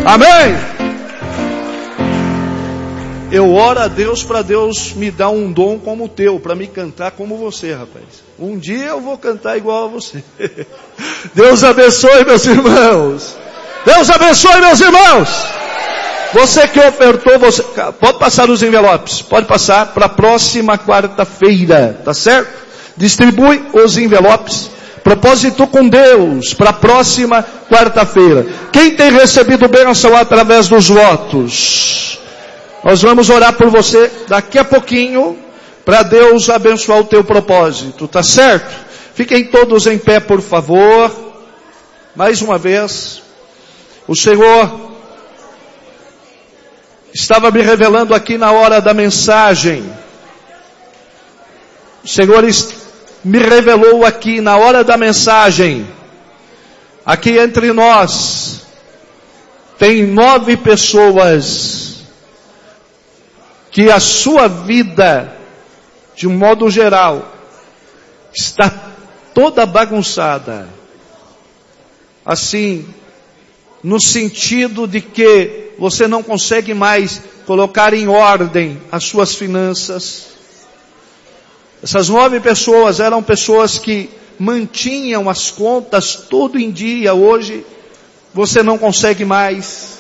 Amém? Eu oro a Deus para Deus me dar um dom como o teu, para me cantar como você, rapaz. Um dia eu vou cantar igual a você. Deus abençoe, meus irmãos. Deus abençoe, meus irmãos. Você que ofertou, você pode passar os envelopes. Pode passar para a próxima quarta-feira, tá certo? Distribui os envelopes. Propósito com Deus para a próxima quarta-feira. Quem tem recebido bênção através dos votos? Nós vamos orar por você daqui a pouquinho, para Deus abençoar o teu propósito, tá certo? Fiquem todos em pé, por favor. Mais uma vez, o Senhor estava me revelando aqui na hora da mensagem. O Senhor me revelou aqui na hora da mensagem. Aqui entre nós, tem 9 pessoas que a sua vida, de um modo geral, está toda bagunçada. Assim, no sentido de que você não consegue mais colocar em ordem as suas finanças. Essas 9 pessoas eram pessoas que mantinham as contas tudo em dia. Hoje, você não consegue mais.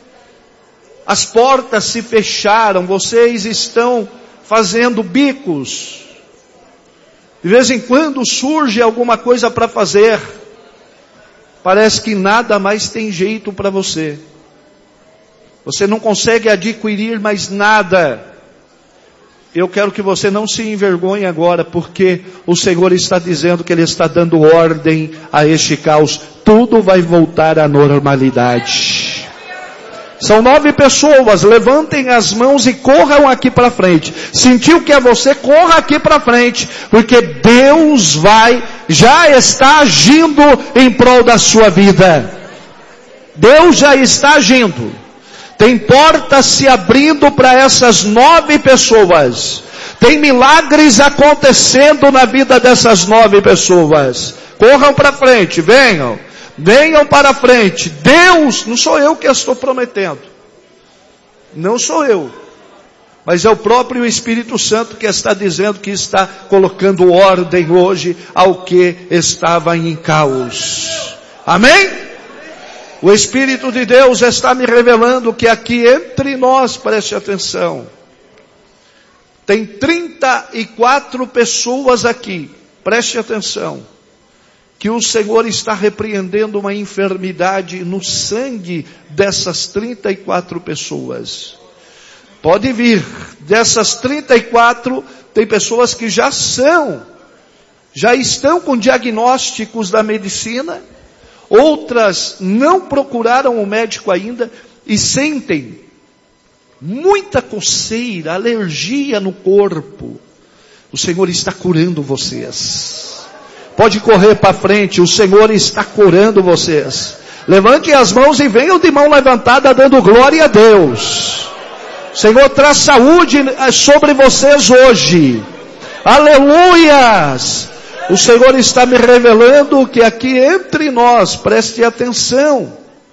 As portas se fecharam, vocês estão fazendo bicos. De vez em quando surge alguma coisa para fazer. Parece que nada mais tem jeito para você. Você não consegue adquirir mais nada. Eu quero que você não se envergonhe agora, porque o Senhor está dizendo que Ele está dando ordem a este caos. Tudo vai voltar à normalidade. São 9 pessoas, levantem as mãos e corram aqui para frente. Sentiu que é você, corra aqui para frente, porque Deus já está agindo em prol da sua vida. Deus já está agindo. Tem portas se abrindo para essas 9 pessoas. Tem milagres acontecendo na vida dessas 9 pessoas. Corram para frente, venham. Venham para frente. Deus, não sou eu que estou prometendo. Não sou eu. Mas é o próprio Espírito Santo que está dizendo que está colocando ordem hoje ao que estava em caos. Amém? O Espírito de Deus está me revelando que aqui entre nós, preste atenção, tem 34 pessoas aqui, preste atenção, que o Senhor está repreendendo uma enfermidade no sangue dessas 34 pessoas. Pode vir, dessas 34, tem pessoas que já estão com diagnósticos da medicina, outras não procuraram o médico ainda e sentem muita coceira, alergia no corpo. O Senhor está curando vocês. Pode correr para frente, o Senhor está curando vocês. Levante as mãos e venham de mão levantada dando glória a Deus. O Senhor traz saúde sobre vocês hoje. Aleluias! O Senhor está me revelando que aqui entre nós, preste atenção,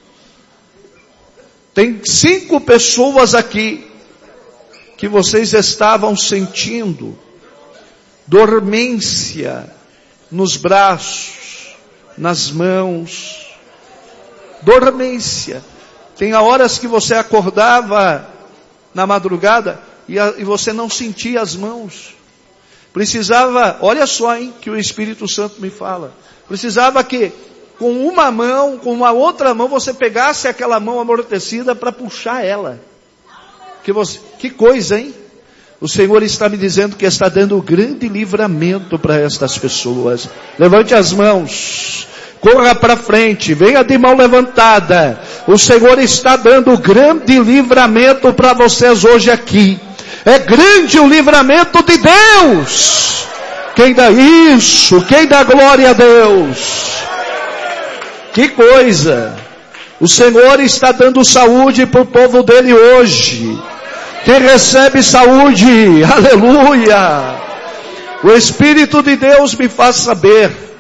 tem 5 pessoas aqui que vocês estavam sentindo dormência nos braços, nas mãos, dormência. Tem horas que você acordava na madrugada e você não sentia as mãos. Precisava, olha só, que o Espírito Santo me fala. Precisava que com uma mão, com uma outra mão, você pegasse aquela mão amortecida para puxar ela. Que coisa, hein? O Senhor está me dizendo que está dando grande livramento para estas pessoas. Levante as mãos. Corra para frente. Venha de mão levantada. O Senhor está dando grande livramento para vocês hoje aqui. É grande o livramento de Deus. Quem dá isso? Quem dá glória a Deus? Que coisa! O Senhor está dando saúde para o povo dele hoje. Quem recebe saúde, aleluia! O Espírito de Deus me faz saber